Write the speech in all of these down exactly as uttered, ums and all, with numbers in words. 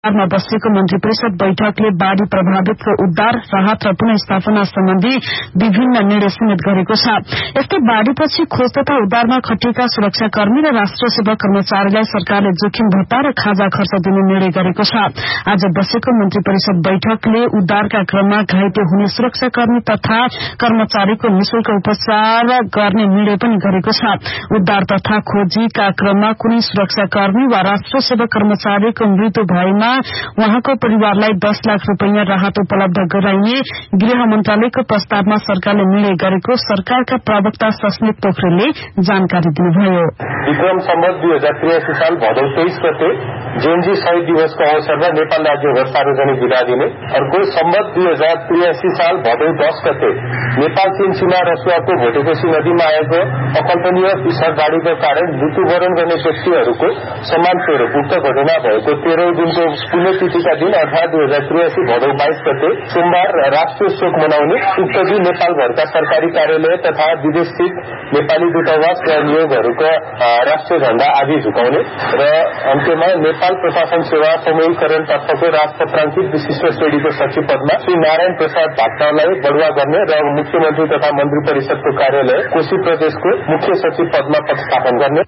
मा बसेको मन्त्री परिषद बैठकले बाढ़ी प्रभावितको उद्धार राहत र पुनः स्थापना सम्बन्धी विभिन्न निर्णय समेत गरेको छ। यस्तै बाढ़ीपछि खोज तथा उद्धारमा खटिएका सुरक्षाकर्मी र राष्ट्र सेवा कर्मचारीलाई सरकारले जोखिम भत्ता र खाजा खर्च दिने निर्णय गरेको छ। आज बसेको मन्त्री परिषद बैठकले उद्धारका क्रममा घाइते हुने सुरक्षाकर्मी तथा कर्मचारीको निशुल्क उपचार गर्ने निर्णय पनि गरेको छ। उद्धार तथा खोजीका क्रममा कुनै सुरक्षाकर्मी वा राष्ट्र सेवा कर्मचारीको मृत्यु भएमा उहाँको परिवारलाई दस लाख रूपियाँ राहत उपलब्ध गराइने गृह मन्त्रालयको प्रस्तावमा सरकारले निर्णय गरेको सरकारका प्रवक्ता सस्मित पोखरेलले जानकारी दिनुभयो। विक्रम सम्वत दुई हजार त्रियासी साल भदौ तेइस गते जेएनजी शहीद दिवसको अवसरमा नेपाल राज्यभर सार्वजनिक विदा दिने, अर्को सम्वत दुई हजार त्रियासी साल भदौ दस गते नेपाल चीन सीमा रसुवाको भोटेकोशी नदीमा आएको अकल्पनीय भीषण बाढ़ीको कारण मृत्युवरण गर्ने व्यक्तिहरूको सम्मान स्वरूप उक्त घटना भएको तेह्रौं दिनको पुण्यतिथिका दिन अर्थात दुई हजार त्रियासी भदौ बाइस गते सोमबार राष्ट्रिय शोक मनाउने। उक्त दिन नेपालभरका सरकारी कार्यालय तथा विदेशस्थित नेपाली दूतावास र नियोगहरूको राष्ट्रिय झण्डा आदि झुकाउने र अन्त्यमा नेपाल प्रशासन सेवा समूहीकरण तर्फको राजपत्रांकित विशिष्ट श्रेणीको सचिव पदमा श्री नारायण प्रसाद भाट्टलाई बढुवा गर्ने र मुख्यमन्त्री तथा मन्त्री परिषदको कार्यालय कोशी प्रदेशको मुख्य सचिव पदमा पदस्थापन गर्ने।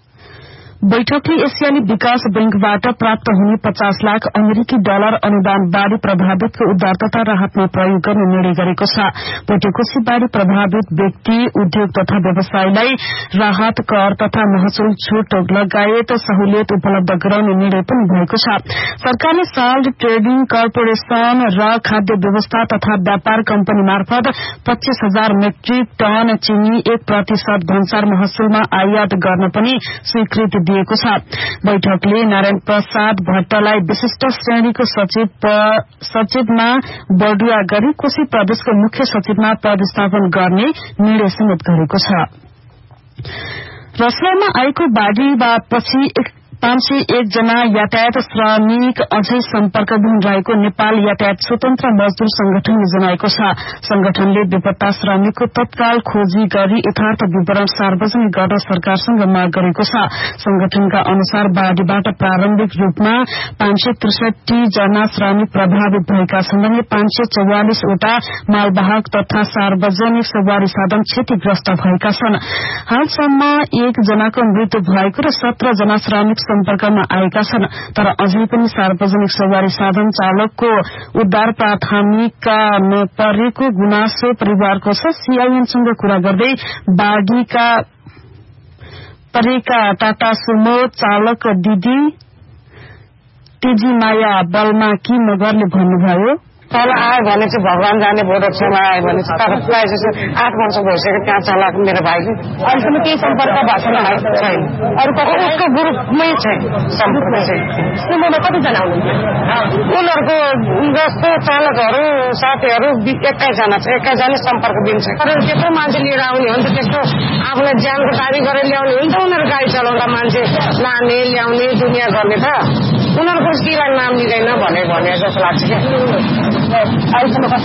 बैठकले एसियाली विकास बैंकबाट प्राप्त हुने पचास लाख अमेरिकी डलर अनुदान बाढ़ी प्रभावितको उद्धार तथा राहतमा प्रयोग गर्ने निर्णय गरेको छ। भोटेकोशी बाढ़ी प्रभावित व्यक्ति उद्योग तथा व्यवसायलाई राहत कर तथा महसुल छूट लगायत सहुलियत उपलब्ध गराउने निर्णय पनि भएको छ। सरकारले साल्ट ट्रेडिङ कर्पोरेशन र खाद्य व्यवस्था तथा व्यापार कम्पनी मार्फत पच्चीस हजार मेट्रिक टन चिनी एक प्रतिशत भन्सार महसुलमा आयात गर्न पनि स्वीकृति दिएको छ। बैठकले नारायण प्रसाद भट्टलाई विशिष्ट श्रेणीको सचिव सचिवमा बढुवा गरी कोशी प्रदेशको मुख्य सचिवमा पदस्थापन गर्ने निर्णय समेत गरेको छ। रसुवामा आएको बाढ़ीपछि पाँच सय एक जना यातायात श्रमिक अझै सम्पर्कविहीन रहेको नेपाल यातायात स्वतन्त्र मजदूर संगठनले जनाएको छ। संगठनले बेपत्ता श्रमिकको तत्काल खोजी गरी यथार्थ विवरण सार्वजनिक गर्न सरकारसँग माग गरेको छ। संगठनका अनुसार बाढ़ीबाट प्रारम्भिक रूपमा पाँच सय त्रिसठी जना श्रमिक प्रभावित भएका छन् भने पाँच सय चौवालिसवटा मालवाहक तथा सार्वजनिक सवारी साधन क्षतिग्रस्त भएका छन्। हालसम्म एक जनाको मृत्यु भएको र सत्र जना श्रमिक सम्पर्कमा आएका छन्, तर अझै पनि सार्वजनिक सवारी साधन चालकको उद्धार प्राथमिकतामा परेको गुनासो परिवारको छ। सीआईएनसँग कुरा गर्दै बाढ़ीका परेका टाटा सुमो चालक दिदी तेजी माया बल्माकी मगरले भन्नुभयो, तल आयो भने चाहिँ भगवान जाने बोर्डमा आयो भने चाहिँ तर प्रायः जस्तो आठ वर्ष भइसक्यो त्यहाँ चलाएको मेरो भाइले अहिलेसम्म केही सम्पर्क भएको छैन। अरू कति उसको ग्रुपमै छैन सम्पर्क चाहिँ। सुमोमा कतिजना हुनुहुन्छ? उनीहरूको जस्तो चालकहरू साथीहरू एक्काइसजना छ, एक्काइसजना सम्पर्क दिन्छ। तर त्यत्रो मान्छे लिएर आउने हो नि त, त्यस्तो आफूलाई ज्यानको दाबी गरेर ल्याउने हो नि त। उनीहरू गाडी चलाउँदा मान्छे लाने ल्याउने दुनियाँ गर्ने त उनीहरूको किरान नाम लिँदैन भने भने जस्तो लाग्छ क्या।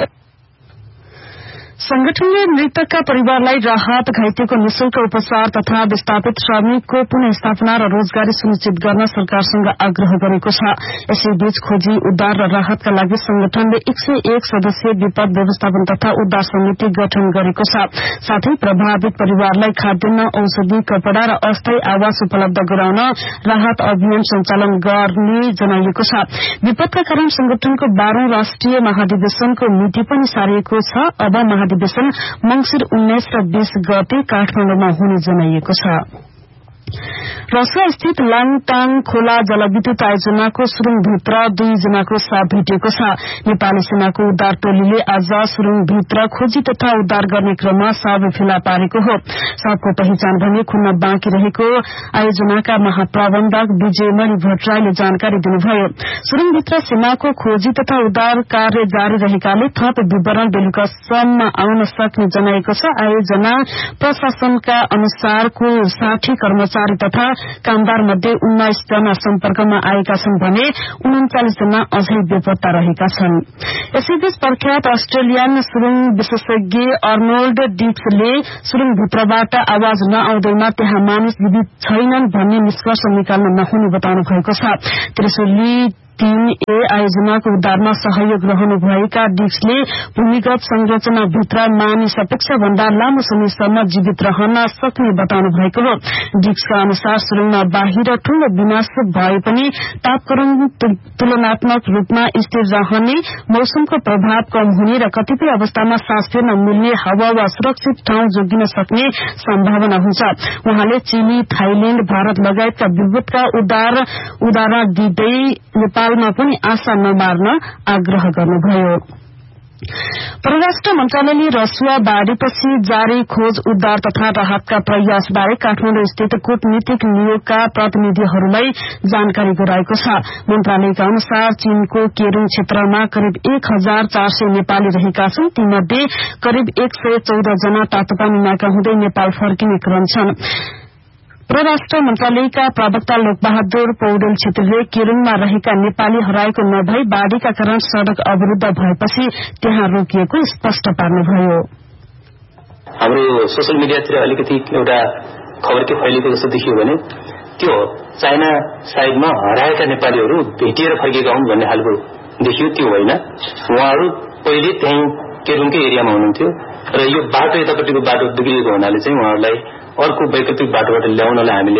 संगठनले मृतकका परिवारलाई राहत, घाइतेको निशुल्क उपचार तथा विस्थापित श्रमिकको पुनः स्थापना र रोजगारी सुनिश्चित गर्न सरकारसँग आग्रह गरेको छ। यसैबीच खोजी उद्धार र राहतका लागि संगठनले एक सय एक सदस्यीय विपद व्यवस्थापन तथा उद्धार समिति गठन गरेको छ। साथै प्रभावित परिवारलाई खाद्यान्न, औषधि, कपड़ा र अस्थायी आवास उपलब्ध गराउन राहत अभियान सञ्चालन गर्ने जनाइएको छ। विपदका कारण संगठनको बाह्रौं राष्ट्रिय महाधिवेशनको मिति पनि सारिएको छ। अब महाधिवेशन मंसिर उन्नाइस र बीस गते काठमाडौँमा हुने जनाइएको छ। रसुवा स्थित लाङटाङ खोला जलविद्युत आयोजनाको सुरुङभित्र दुईजनाको शव भेटिएको छ। नेपाली सेनाको उद्धार टोलीले आज सुरुङभित्र खोजी तथा उद्धार गर्ने क्रममा शव फेला पारेको हो। शवको पहिचान भने खुन्न बाँकी रहेको आयोजनाका महाप्रबन्धक विजयमणि भट्टराईले जानकारी दिनुभयो। सुरुङभित्र सेनाको खोजी तथा उद्धार कार्य जारी रहेकाले थप विवरण बेलुकासम्म आउन सक्ने जनाएको छ। आयोजना प्रशासनका अनुसार कुल साठी कर्मचारी तथा कामदार मध्ये उन्नाइस जना सम्पर्कमा आएका छन् भने उन्चालिस जना अझै बेपत्ता रहेका छन्। यसैबीच प्रख्यात अस्ट्रेलियन सुरुङ विशेषज्ञ अर्नोल्ड डिक्सले सुरुङभित्रबाट आवाज नआउँदैमा त्यहाँ मानिस जीवित छैनन् भन्ने निष्कर्ष निकाल्न नहुने बताउनु भएको छ। त्रिशुली तीन ए आयोजनाको उद्धारमा सहयोग रहनुभएका डिक्सले भूमिगत संरचना भित्र मानिस अपेक्षा भन्दा लामो समयसम्म जीवित रहन सक्ने बताउनु भएको हो। डिक्सका अनुसार सुरुङमा बाहिर ठूलो विनाश भए पनि तापक्रम तुलनात्मक रूपमा स्थिर रहने, मौसमको प्रभाव कम हुने र कतिपय अवस्थामा सास फेर्न मिल्ने हावा वा सुरक्षित ठाउँ जोगिन सक्ने सम्भावना हुन्छ। उहाँले चिली, थाइल्याण्ड, भारत लगायतका विगतका उदार उदाहरण दिँदै नेपालमा पनि आशा नमार्न आग्रह गर्नुभयो। परराष्ट्र मन्त्रालयले रसुवा बाढ़ीपछि जारी खोज उद्धार तथा राहतका प्रयासबारे काठमाडौँ स्थित कूटनीतिक नियोगका प्रतिनिधिहरूलाई जानकारी गराएको छ। मन्त्रालयका अनुसार चीनको केरूङ क्षेत्रमा करिब एक हजार चार सय नेपाली रहेका छन्। तीमध्ये करिब एक सय चौध जना तातोपानी नाका हुँदै नेपाल फर्किने क्रम छन्। परराष्ट्र मन्त्रालयका प्रवक्ता लोकबहादुर पौडेल छेत्रीले केरूङमा रहेका नेपाली हराएको नभई बाढ़ीका कारण सड़क अवरूद्ध भएपछि त्यहाँ रोकिएको स्पष्ट पार्नुभयो। हाम्रो सोशल मिडियातिर अलिकति एउटा खबर के फैलिएको जस्तो देखियो भने त्यो चाइना साइडमा हराएका नेपालीहरू भेटिएर फर्केका हुन् भन्ने खालको देखियो। त्यो होइन, उहाँहरू पहिले त्यही केरूङकै एरियामा हुनुहुन्थ्यो र यो बाटो यतापट्टिको बाटो बिग्रिएको हुनाले चाहिँ उहाँहरूलाई अर्को वैकल्पिक बाटोबाट ल्याउनलाई हामीले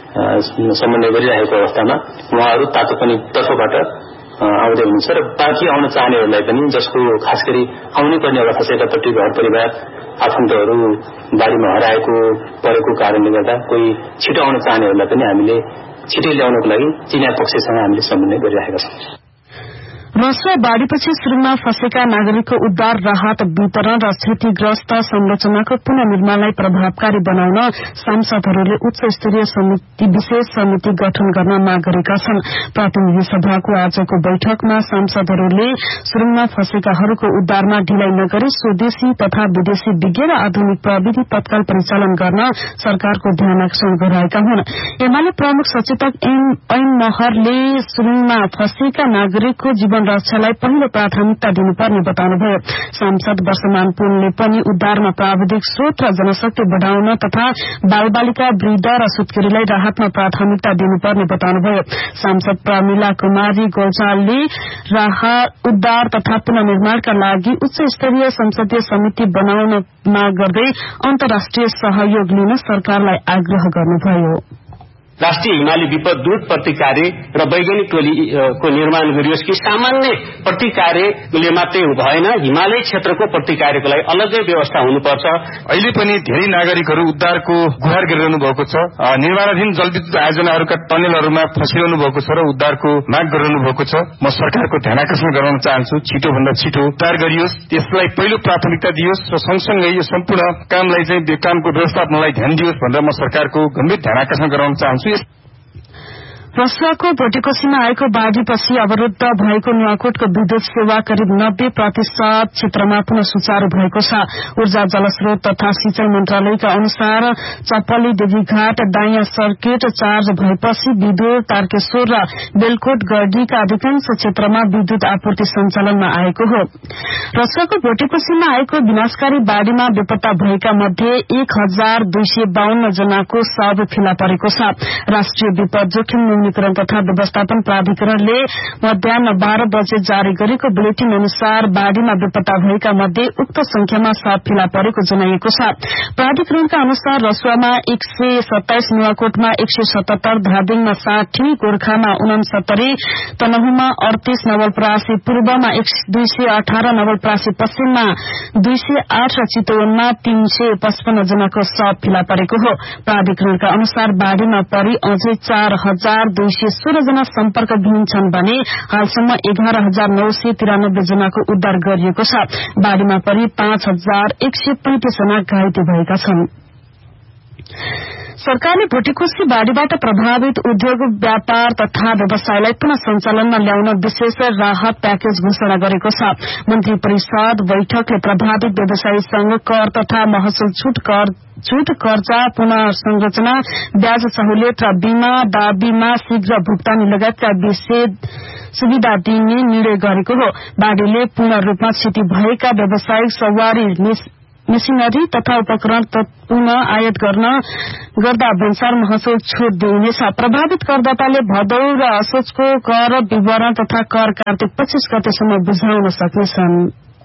समन्वय गरिरहेको अवस्थामा उहाँहरू तातोपानी तर्फबाट आउँदै हुनुहुन्छ र बाँकी आउन चाहनेहरूलाई पनि, जसको खास गरी आउनै पर्ने अवस्था छ, यतापट्टि घर परिवार आफन्तहरू बाढीमा हराएको परेको कारणले गर्दा कोही छिटो आउन चाहनेहरूलाई पनि हामीले छिटै ल्याउनको लागि चिनिया पक्षसँग हामीले समन्वय गरिरहेका छौं। रसुवा बाढ़ीपछि सुरुङमा फँसेका नागरिकको उद्धार, राहत वितरण र क्षतिग्रस्त संरचनाको पुनर्निर्माणलाई प्रभावकारी बनाउन सांसदहरूले उच्च स्तरीय समिति विशेष समिति गठन गर्न माग गरेका छन्। प्रतिनिधि सभाको आजको बैठकमा सांसदहरूले सुरुङमा फँसेकाहरूको उद्धारमा ढिलाइ नगरी स्वदेशी तथा विदेशी विज्ञ र आधुनिक प्रविधि तत्काल परिचालन गर्न सरकारको ध्यानाकर्षण गराएका हुन्। एमाले प्रमुख सचेतक ऐन महरले सुरुङमा फँसेका नागरिकको जीवन रक्षालाई पहिलो प्राथमिकता दिनुपर्ने बताउनुभयो। सांसद वर्षमान पुनले पनि उद्धारमा प्राविधिक स्रोत र जनशक्ति बढ़ाउन तथा बालबालिका, वृद्ध र सुत्केरीलाई राहतमा प्राथमिकता दिनुपर्ने बताउनुभयो। सांसद प्रमिला कुमारी गौचालले राहत, उद्धार तथा पुनर्निर्माणका लागि उच्च स्तरीय संसदीय समिति बनाउन माग गर्दै अन्तर्राष्ट्रिय सहयोग लिन सरकारलाई आग्रह गर्नुभयो। राष्ट्रिय हिमाली विपद दूत प्रतिकार्य र वैज्ञानिक टोलीको निर्माण गरियोस् कि सामान्य प्रतिकार्यले मात्रै भएन, हिमालय क्षेत्रको प्रतिकार्यको लागि अलग्गै व्यवस्था हुनुपर्छ। अहिले पनि धेरै नागरिकहरू उद्धारको गुहार गरिरहनु भएको छ। निर्माणाधीन जलविद्युत आयोजनाहरूका टनेलहरूमा फसिरहनु भएको छ र उद्धारको माग गरिरहनु भएको छ। म सरकारको ध्यानाकर्षण गराउन चाहन्छु, छिटो भन्दा छिटो उद्धार गरियोस्, यसलाई पहिलो प्राथमिकता दियोस् र सँगसँगै यो सम्पूर्ण कामलाई चाहिँ कामको व्यवस्थापनलाई ध्यान दियोस् भनेर म सरकारको गम्भीर ध्यानाकर्षण गराउन चाहन्छु। रसुवाको भोटेकोशीमा आएको बाढ़ीपछि अवरूद्ध भएको नुवाकोटको विद्युत सेवा करिब नब्बे प्रतिशत क्षेत्रमा पुनः सुचारू भएको छ। ऊर्जा, जलस्रोत तथा सिंचाई मन्त्रालयका अनुसार चप्पली देवीघाट दायाँ सर्किट चार्ज भएपछि विद्युत तारकेश्वर र बेलकोट गढ़ीका अधिकांश क्षेत्रमा विद्युत आपूर्ति सञ्चालनमा आएको हो। रसुवाको भोटेकोशीमा आएको विनाशकारी बाढ़ीमा बेपत्ता भएका मध्ये एक हजार दुई सय बाहन्न जनाको शव फेला परेको छ। राष्ट्रिय विपद जोखिम न्यूनीकरण तथा व्यवस्थापन प्राधिकरणले मध्याह बाह्र बजे जारी गरेको बुलेटिन अनुसार बाढ़ीमा बेपत्ता भएका मध्ये उक्त संख्यामा शव फेला परेको जनाइएको छ। प्राधिकरणका अनुसार रसुवामा एक सय सत्ताइस, नुवाकोटमा एक सय सतहत्तर, धादिङमा साठी, गोर्खामा उनसत्तरी, तनहुमा अडतीस, नवलपरासी पूर्वमा दुई सय अठार, नवलपरासी पश्चिममा दुई सय आठ र चितवनमा तीन सय पचपन्न जनाको शव फेला परेको हो। प्राधिकरणका अनुसार बाढ़ीमा परि अझै चार हजार दुई सय सोह्र जना सम्पर्कविहीन छन् भने हालसम्म एघार हजार नौ सय तिरानब्बे जनाको उद्धार गरिएको छ। बाढ़ीमा परि पाँच हजार एक सय पैंतिस जना घाइते भएका छन्। सरकारले भोटेकोशी बाढ़ीबाट प्रभावित उद्योग, व्यापार तथा व्यवसायलाई पुनः सञ्चालनमा ल्याउन विशेष राहत प्याकेज घोषणा गरेको छ। मन्त्री परिषद बैठकले प्रभावित व्यवसायीसँग कर तथा महसुल छूट, कर छूट, कर्जा पुनर्संरचना, ब्याज सहुलियत र बीमा दाबीमा शीघ्र भुक्तानी लगायतका विशेष सुविधा दिने निर्णय गरेको हो। बाढ़ीले पूर्ण रूपमा क्षति भएका व्यावसायिक सवारी मेसिनरी तथा उपकरण पुनः आयात गर्न गर्दा भन्सार महसुल छूट दिइनेछ। प्रभावित करदाताले भदौ र असोजको कर विवरण तथा कर कार्तिक पच्चीस गतेसम्म बुझाउन सक्नेछन्।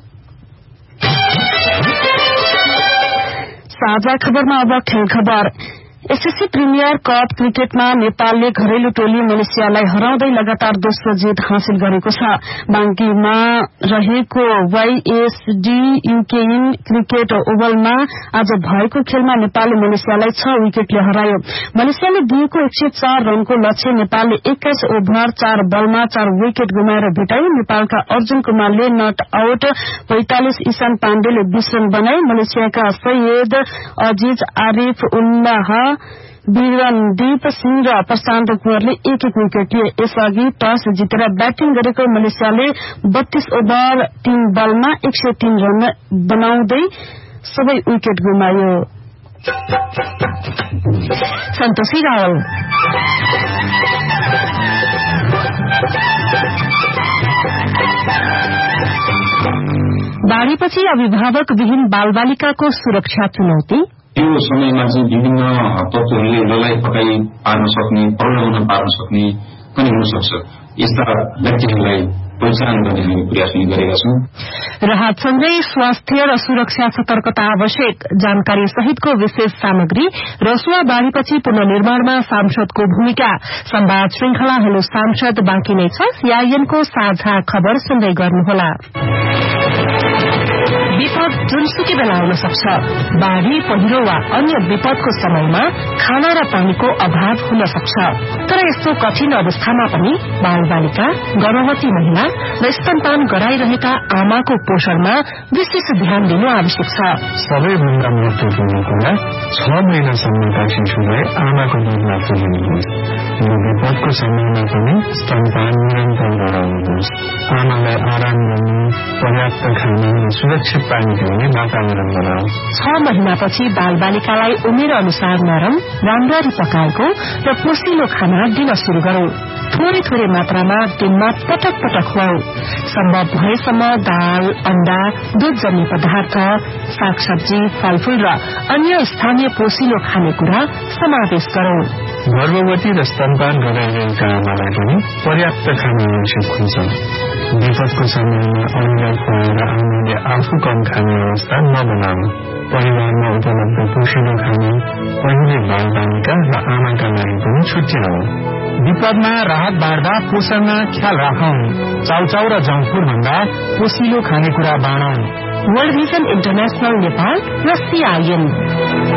साझा खबरमा अब खेल खबर। एसएससी प्रिमियर कप क्रिकेटमा नेपालले घरेलु टोली मलेसियालाई हराउँदै लगातार दोस्रो जित हासिल गरेको छ। बाङ्कीमा रहेको वाईएसडी युकेइन क्रिकेट ओभलमा आज भएको खेलमा नेपालले मलेसियालाई छ विकेटले हरायो। मलेसियाले दिएको एक सय चार रनको लक्ष्य नेपालले एक्काइस ओभर चार बलमा चार विकेट गुमाएर भेटायो। नेपालका अर्जुन कुमारले नट आउट पैंतालिस, ईशान पाण्डेले बीस रन बनाए। मलेसियाका सैयद अजीज आरिफ उल्लाह, वीरनदीप सिंह र प्रशान्त कुँवरले एक एक विकेट लिए। यसअघि टस जितेर ब्याटिङ गरेको मलेसियाले बत्तीस ओभर तीन बलमा एक सय तीन रन बनाउँदै सबै विकेट गुमायो। सन्तोषी रावल। बाढीपछि अभिभावक विहीन बालबालिकाको सुरक्षा चुनौती। यो समयमा चाहिँ विभिन्न तत्त्वहरूले लडाई पकाई पार्न सक्ने, प्रलोभन पार्न सक्ने पनि हुन सक्छ। यस्ता व्यक्तिहरूलाई पहिचान गर्ने हामी प्रयास पनि गरेका छौं। राहतसँगै स्वास्थ्य र सुरक्षा सतर्कता आवश्यक जानकारी सहितको विशेष सामग्री। रसुवा बाढीपछि पुनर्निर्माणमा सांसदको भूमिका। संवाद श्रृंखला हेलो सांसद बाँकी नै छ। सीआईएनको साझा खबर सुन्दै गर्नुहोला। विपद जुनसुकै बेला आउन सक्छ। बाढ़ी, पहिरो वा अन्य विपदको समयमा खाना र पानीको अभाव हुन सक्छ। तर यस्तो कठिन अवस्थामा पनि बालबालिका, गर्भवती महिला र स्तनपान गराइरहेका आमाको पोषणमा विशेष ध्यान दिनु आवश्यक छ। सबैभन्दा महत्वपूर्ण कुरा छ महिनासम्मका शिशुलाई आमाको दुधमा पुर्याउनुहोस्। यो विपदको समयमा पनि स्तनपान निरन्तर गराउनुहोस्। आमालाई आराम गर्ने, पर्याप्त खाना र सुरक्षित पानी पिउने वातावरण बनाऊ। छ महिनापछि बालबालिकालाई उमेर अनुसार नरम, राम्ररी पकाएको र पोषिलो खाना दिन शुरू गरौं। थोरै थोरै मात्रामा दिनमा पटक पटक खुवाऊ। सम्भव भएसम्म दाल, अण्डा, दूधजन्य पदार्थ, सागसब्जी, फलफूल र अन्य स्थानीय पोषिलो खानेकुरा समावेश गरौं। गर्भवती र स्तनपान गराइरहेका आमालाई पनि पर्याप्त खाना आवश्यक हुन्छ। विपदको समयमा अरूलाई खुवाएर आमाले आफू कम खाने अवस्था नबनाऊ। परिवारमा उपलब्ध पोषिलो खाना पहिले बालबालिका र आमाका लागि पनि छुट्याऊ। विपदमा राहत बाँड्दा पोषणमा ख्याल राखौं। चाउचाउ र जङ्कफुड भन्दा पोषिलो खानेकुरा बाँडौं। वर्ल्ड भिजन इन्टरनेशनल नेपाल र सीआईएन।